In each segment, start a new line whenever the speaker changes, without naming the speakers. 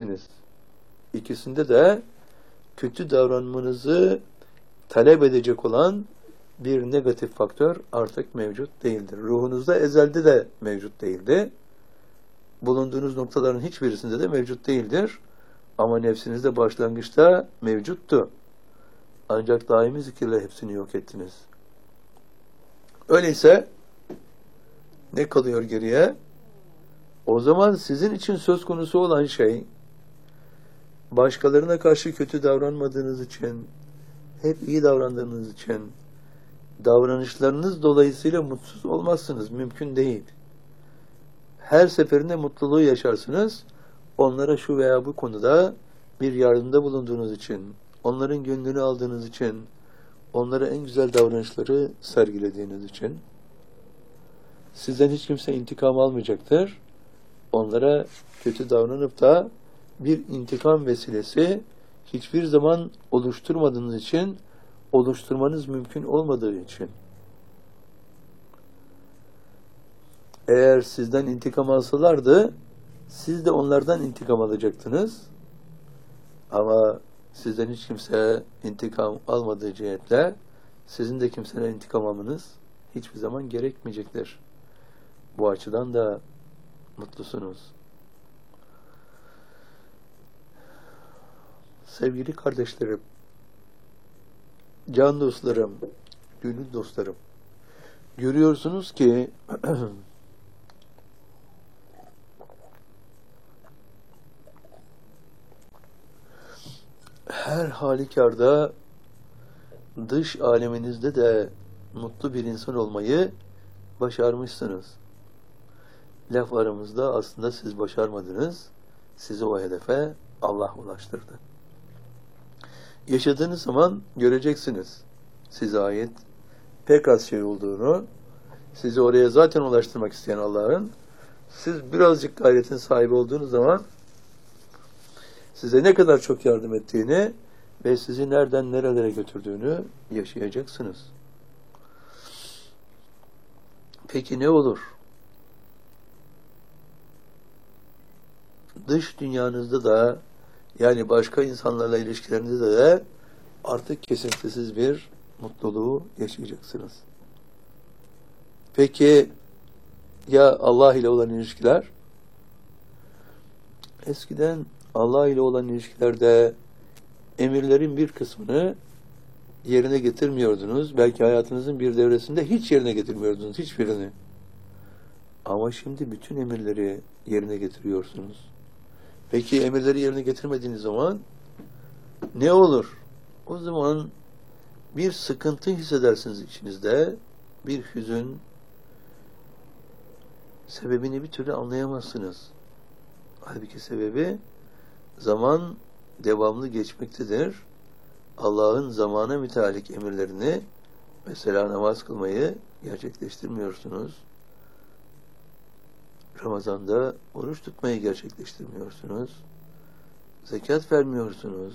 göreceksiniz. İkisinde de kötü davranmanızı talep edecek olan bir negatif faktör artık mevcut değildir. Ruhunuzda ezelde de mevcut değildi. Bulunduğunuz noktaların hiçbirisinde de mevcut değildir. Ama nefsinizde başlangıçta mevcuttu. Ancak daimi zikirle hepsini yok ettiniz. Öyleyse ne kalıyor geriye? O zaman sizin için söz konusu olan şey, başkalarına karşı kötü davranmadığınız için, hep iyi davrandığınız için, davranışlarınız dolayısıyla mutsuz olmazsınız. Mümkün değil. Her seferinde mutluluğu yaşarsınız. Onlara şu veya bu konuda bir yardımda bulunduğunuz için, onların gönlünü aldığınız için, onlara en güzel davranışları sergilediğiniz için. Sizden hiç kimse intikam almayacaktır. Onlara kötü davranıp da bir intikam vesilesi hiçbir zaman oluşturmadığınız için, oluşturmanız mümkün olmadığı için. Eğer sizden intikam alsalardı, siz de onlardan intikam alacaktınız. Ama sizden hiç kimse intikam almadığı cihetle, sizin de kimseden intikam almanız hiçbir zaman gerekmeyecektir. Bu açıdan da mutlusunuz. Sevgili kardeşlerim, can dostlarım, gönül dostlarım, görüyorsunuz ki her halükarda dış aleminizde de mutlu bir insan olmayı başarmışsınız. Laf aramızda aslında siz başarmadınız. Sizi o hedefe Allah ulaştırdı. Yaşadığınız zaman göreceksiniz. Size ait pek az şey olduğunu, sizi oraya zaten ulaştırmak isteyen Allah'ın, siz birazcık gayretin sahibi olduğunuz zaman size ne kadar çok yardım ettiğini ve sizi nereden nerelere götürdüğünü yaşayacaksınız. Peki ne olur? Dış dünyanızda da, yani başka insanlarla ilişkilerinizde de artık kesintisiz bir mutluluğu yaşayacaksınız. Peki ya Allah ile olan ilişkiler? Eskiden Allah ile olan ilişkilerde emirlerin bir kısmını yerine getirmiyordunuz. Belki hayatınızın bir devresinde hiç yerine getirmiyordunuz, hiçbirini. Ama şimdi bütün emirleri yerine getiriyorsunuz. Peki emirleri yerine getirmediğiniz zaman ne olur? O zaman bir sıkıntı hissedersiniz içinizde, bir hüzün, sebebini bir türlü anlayamazsınız. Halbuki sebebi zaman devamlı geçmektedir. Allah'ın zamana müteallik emirlerini, mesela namaz kılmayı gerçekleştirmiyorsunuz. Ramazan'da oruç tutmayı gerçekleştirmiyorsunuz. Zekat vermiyorsunuz.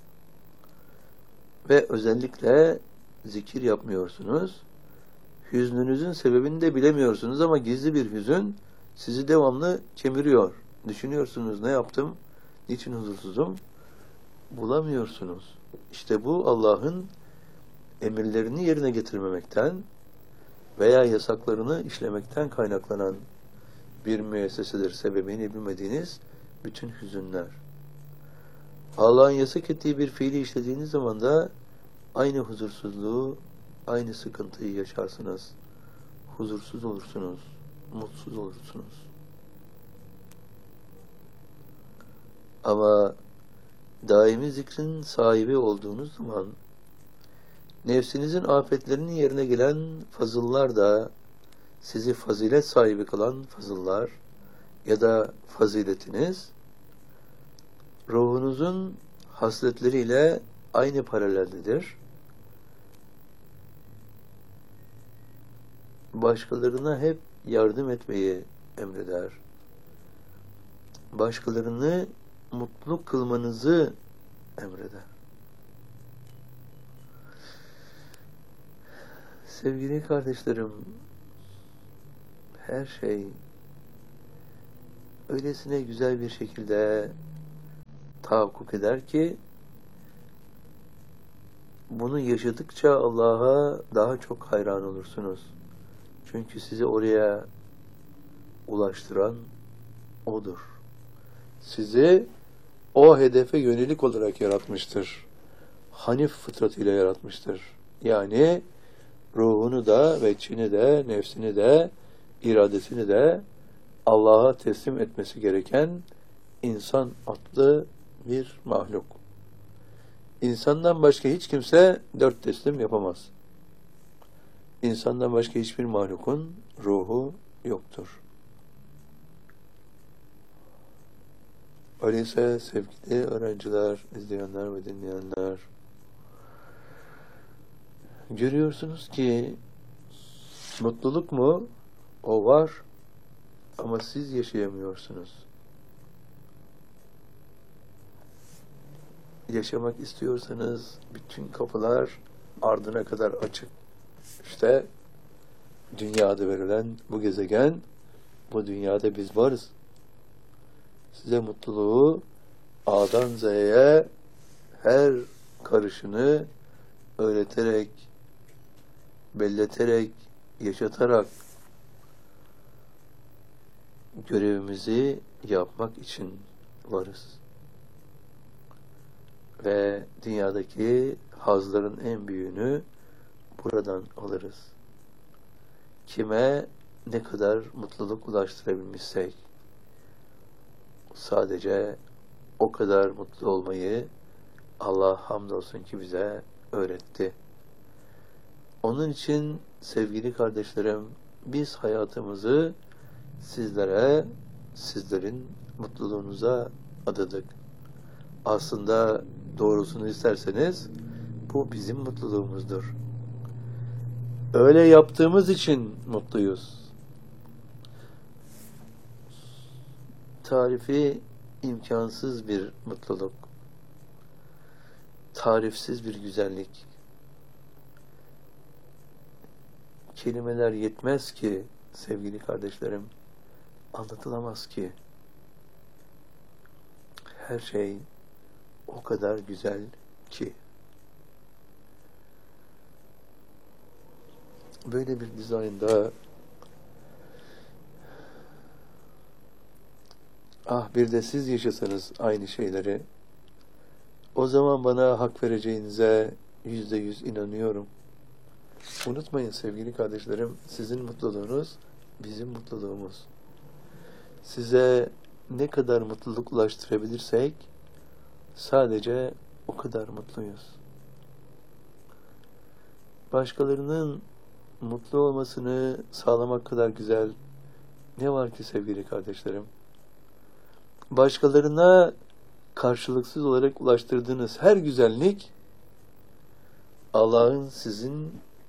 Ve özellikle zikir yapmıyorsunuz. Hüznünüzün sebebini de bilemiyorsunuz ama gizli bir hüzün sizi devamlı kemiriyor. Düşünüyorsunuz, ne yaptım? Niçin huzursuzum? Bulamıyorsunuz. İşte bu Allah'ın emirlerini yerine getirmemekten veya yasaklarını işlemekten kaynaklanan bir müessesedir. Sebebini bilmediğiniz bütün hüzünler. Allah'ın yasak ettiği bir fiili işlediğiniz zaman da aynı huzursuzluğu, aynı sıkıntıyı yaşarsınız. Huzursuz olursunuz, mutsuz olursunuz. Ama daimi zikrin sahibi olduğunuz zaman nefsinizin afetlerinin yerine gelen fazıllar da sizi fazilet sahibi kılan fazıllar ya da faziletiniz ruhunuzun hasletleriyle aynı paraleldedir. Başkalarına hep yardım etmeyi emreder. Başkalarını mutlu kılmanızı emreder. Sevgili kardeşlerim, her şey öylesine güzel bir şekilde tahakkuk eder ki bunu yaşadıkça Allah'a daha çok hayran olursunuz. Çünkü sizi oraya ulaştıran O'dur. Sizi o hedefe yönelik olarak yaratmıştır. Hanif fıtratıyla yaratmıştır. Yani ruhunu da, veçhini de, nefsini de, iradesini de Allah'a teslim etmesi gereken insan adlı bir mahluk. İnsandan başka hiç kimse dört teslim yapamaz. İnsandan başka hiçbir mahlukun ruhu yoktur. Öyleyse sevgili öğrenciler, izleyenler ve dinleyenler, görüyorsunuz ki mutluluk mu? O var ama siz yaşayamıyorsunuz. Yaşamak istiyorsanız bütün kapılar ardına kadar açık. İşte dünya adı verilen bu gezegen, bu dünyada biz varız. Size mutluluğu A'dan Z'ye her karışını öğreterek, belleterek, yaşatarak görevimizi yapmak için varız. Ve dünyadaki hazların en büyüğünü buradan alırız. Kime ne kadar mutluluk ulaştırabilmişsek, sadece o kadar mutlu olmayı Allah hamdolsun ki bize öğretti. Onun için sevgili kardeşlerim, biz hayatımızı sizlere, sizlerin mutluluğunuza adadık. Aslında doğrusunu isterseniz bu bizim mutluluğumuzdur. Öyle yaptığımız için mutluyuz. Tarifi imkansız bir mutluluk. Tarifsiz bir güzellik. Kelimeler yetmez ki sevgili kardeşlerim. Anlatılamaz ki. Her şey o kadar güzel ki. Böyle bir dizaynda bir de siz yaşasanız aynı şeyleri, o zaman bana hak vereceğinize %100 inanıyorum. Unutmayın sevgili kardeşlerim, sizin mutluluğunuz bizim mutluluğumuz. Size ne kadar mutluluk ulaştırabilirsek sadece o kadar mutluyuz. Başkalarının mutlu olmasını sağlamak kadar güzel ne var ki sevgili kardeşlerim? Başkalarına karşılıksız olarak ulaştırdığınız her güzellik Allah'ın sizin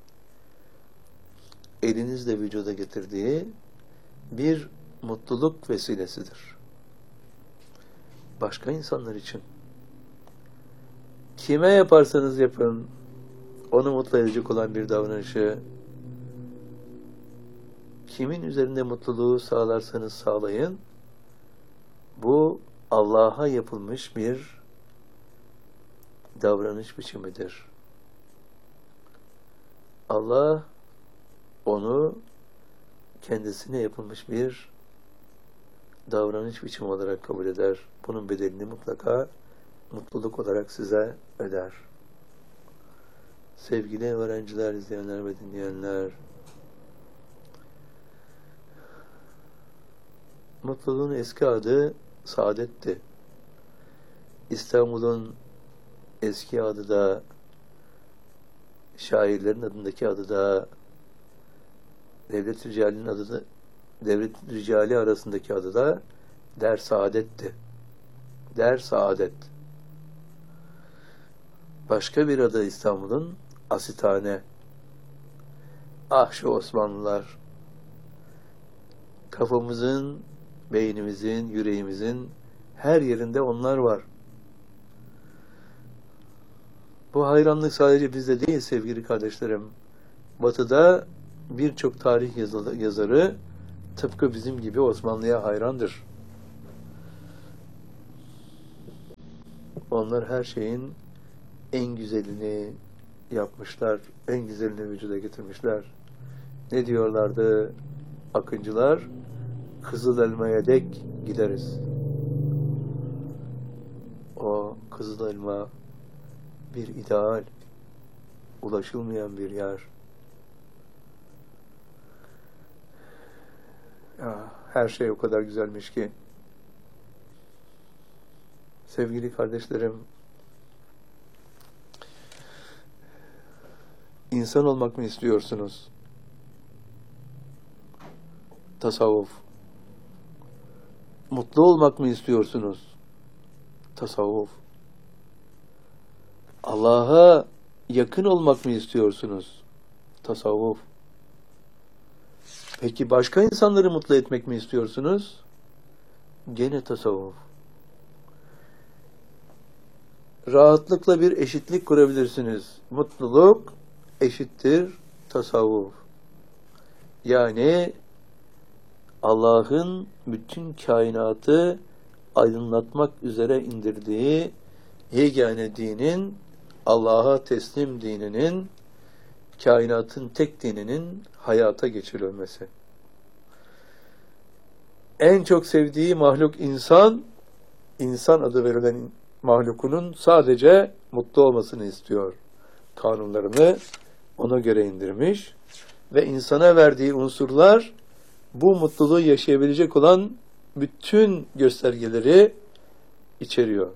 elinizle vücuda getirdiği bir mutluluk vesilesidir. Başka insanlar için. Kime yaparsanız yapın, onu mutlu edecek olan bir davranışı, kimin üzerinde mutluluğu sağlarsanız sağlayın, bu Allah'a yapılmış bir davranış biçimidir. Allah onu kendisine yapılmış bir davranış biçimi olarak kabul eder. Bunun bedelini mutlaka mutluluk olarak size öder. Sevgili öğrenciler, izleyenler ve dinleyenler, mutluluğun eski adı saadetti. İstanbul'un eski adı da, şairlerin adındaki adı da, devlet ricalinin adı da, devlet ricali arasındaki adı da Der Saadetti. Der Saadet. Başka bir adı İstanbul'un Asitane. Ah şu Osmanlılar! Kafamızın, beynimizin, yüreğimizin her yerinde onlar var. Bu hayranlık sadece bizde değil sevgili kardeşlerim. Batı'da birçok tarih yazarı tıpkı bizim gibi Osmanlı'ya hayrandır. Onlar her şeyin en güzelini yapmışlar, en güzelini vücuda getirmişler. Ne diyorlardı akıncılar? Kızıl elmaya dek gideriz. O kızıl elma bir ideal, ulaşılmayan bir yer. Ya, her şey o kadar güzelmiş ki. Sevgili kardeşlerim, insan olmak mı istiyorsunuz? Tasavvuf. Mutlu olmak mı istiyorsunuz? Tasavvuf. Allah'a yakın olmak mı istiyorsunuz? Tasavvuf. Peki başka insanları mutlu etmek mi istiyorsunuz? Gene tasavvuf. Rahatlıkla bir eşitlik kurabilirsiniz. Mutluluk eşittir tasavvuf. Yani Allah'ın bütün kainatı aydınlatmak üzere indirdiği yegane dinin, Allah'a teslim dininin, kainatın tek dininin hayata geçirilmesi. En çok sevdiği mahluk insan, insan adı verilen mahlukunun sadece mutlu olmasını istiyor. Kanunlarını ona göre indirmiş ve insana verdiği unsurlar bu mutluluğu yaşayabilecek olan bütün göstergeleri içeriyor.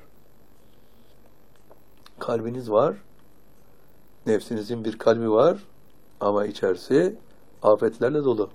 Kalbiniz var, nefsinizin bir kalbi var ama içerisi afetlerle dolu.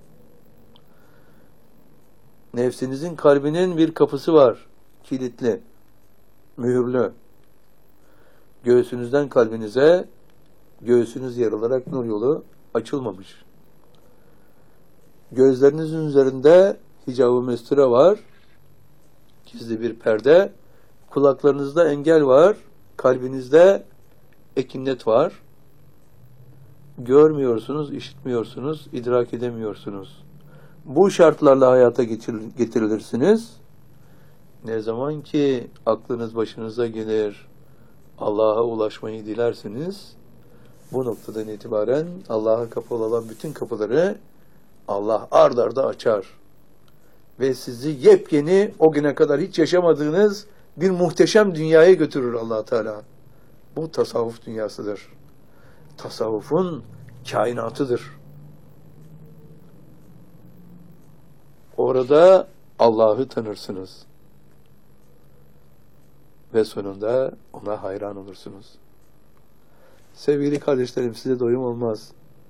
Nefsinizin kalbinin bir kapısı var, kilitli, mühürlü. Göğsünüzden kalbinize, göğsünüz yarılarak nur yolu açılmamış. Gözlerinizin üzerinde hicab-ı mesture var, gizli bir perde. Kulaklarınızda engel var, kalbinizde ekinnet var. Görmüyorsunuz, işitmiyorsunuz, idrak edemiyorsunuz. Bu şartlarla hayata getirilirsiniz. Ne zaman ki aklınız başınıza gelir, Allah'a ulaşmayı dilersiniz, bu noktadan itibaren Allah'a kapalı olan bütün kapıları Allah ard arda açar. Ve sizi yepyeni, o güne kadar hiç yaşamadığınız bir muhteşem dünyaya götürür Allah Teala. Bu tasavvuf dünyasıdır. Tasavvufun kainatıdır. Orada Allah'ı tanırsınız. Ve sonunda ona hayran olursunuz. Sevgili kardeşlerim, size doyum olmaz.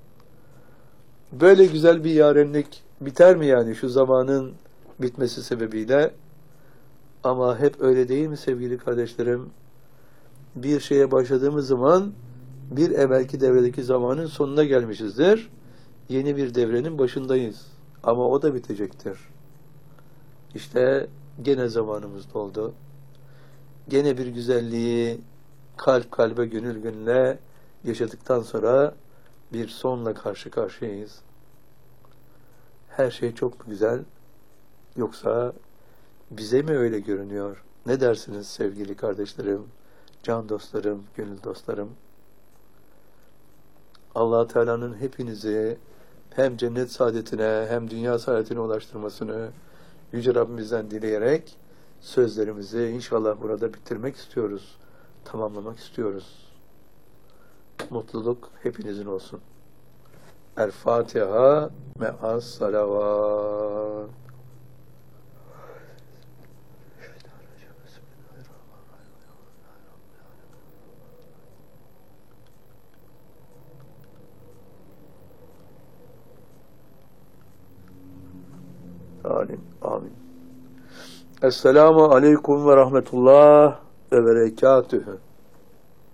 Böyle güzel bir yarenlik biter mi yani şu zamanın bitmesi sebebiyle? Ama hep öyle değil mi sevgili kardeşlerim? Bir şeye başladığımız zaman bir evvelki devredeki zamanın sonuna gelmişizdir. Yeni bir devrenin başındayız. Ama o da bitecektir. İşte gene zamanımız doldu. Gene bir güzelliği kalp kalbe, gönül gönüle yaşadıktan sonra bir sonla karşı karşıyayız. Her şey çok mu güzel? Yoksa bize mi öyle görünüyor? Ne dersiniz sevgili kardeşlerim, can dostlarım, gönül dostlarım? Allah Teala'nın hepinizi hem cennet saadetine hem dünya saadetine ulaştırmasını Yüce Rabbimizden dileyerek sözlerimizi inşallah burada bitirmek istiyoruz, tamamlamak istiyoruz. Mutluluk hepinizin olsun. El Fatiha me'as salavat. Amin. Amin. Esselamu aleyküm ve rahmetullah ve berekatühü.